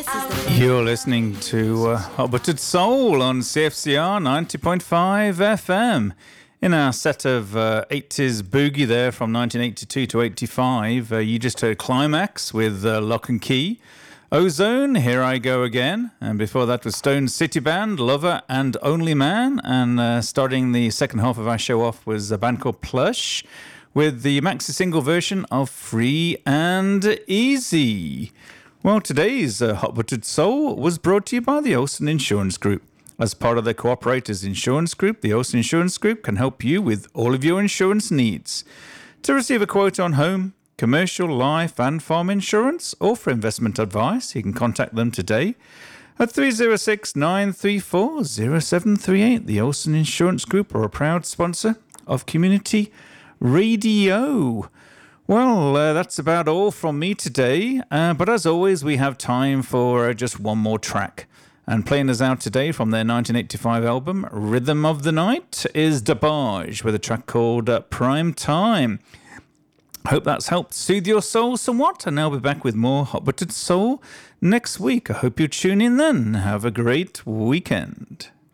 This is the You're listening to Hot Buttered Soul on CFCR 90.5 FM. In our set of 80s boogie there from 1982 to 85, you just heard Climax with Lock and Key. Ozone, Here I Go Again. And before that was Stone City Band, Lover and Only Man. And starting the second half of our show off was a band called Plush with the maxi single version of Free and Easy. Well, today's Hot Buttered Soul was brought to you by the Olsen Insurance Group. As part of the Cooperators Insurance Group, the Olsen Insurance Group can help you with all of your insurance needs. To receive a quote on home, commercial, life and farm insurance, or for investment advice, you can contact them today at 306-934-0738. The Olsen Insurance Group are a proud sponsor of Community Radio. Well, that's about all from me today, but as always, we have time for just one more track. And playing us out today from their 1985 album, Rhythm of the Night, is DeBarge with a track called Prime Time. Hope that's helped soothe your soul somewhat, and I'll be back with more Hot Buttered Soul next week. I hope you tune in then. Have a great weekend.